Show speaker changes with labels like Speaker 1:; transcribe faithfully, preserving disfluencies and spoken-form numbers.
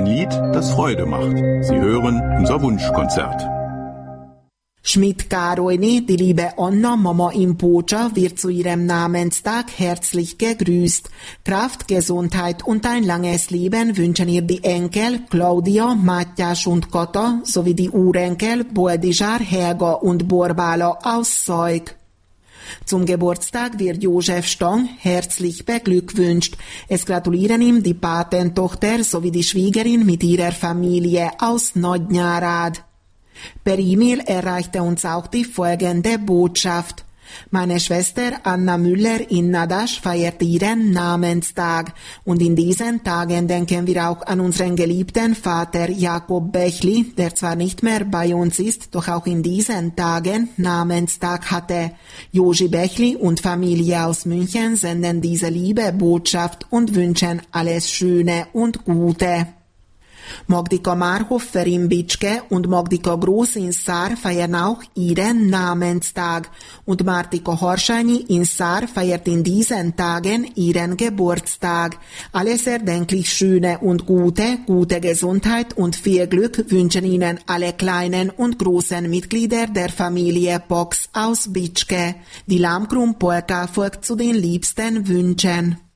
Speaker 1: Ein Lied, das Freude macht. Sie hören unser Wunschkonzert.
Speaker 2: Schmidt-Karolyné, die liebe Anna, Mama in Pocha, wird zu ihrem Namenstag herzlich gegrüßt. Kraft, Gesundheit und ein langes Leben wünschen ihr die Enkel Claudia, Matthias und Kata sowie die Urenkel Boldizsár, Helga und Borbála aus Szajk. Zum Geburtstag wird Josef Stang herzlich beglückwünscht. Es gratulieren ihm die Patentochter sowie die Schwiegerin mit ihrer Familie aus Nagyárad. Per E-Mail erreichte uns auch die folgende Botschaft. Meine Schwester Anna Müller in Nadasch feiert ihren Namenstag und in diesen Tagen denken wir auch an unseren geliebten Vater Jakob Bechli, der zwar nicht mehr bei uns ist, doch auch in diesen Tagen Namenstag hatte. Josi Bechli und Familie aus München senden diese liebe Botschaft und wünschen alles Schöne und Gute. Magdika Marhoffer in Bitschke und Magdika Groß in Saar feiern auch ihren Namenstag und Martika Harsányi in Saar feiert in diesen Tagen ihren Geburtstag. Alles erdenklich Schöne und Gute, gute Gesundheit und viel Glück wünschen Ihnen alle kleinen und großen Mitglieder der Familie Pox aus Bitschke. Die Lammkrumm Polka folgt zu den liebsten Wünschen.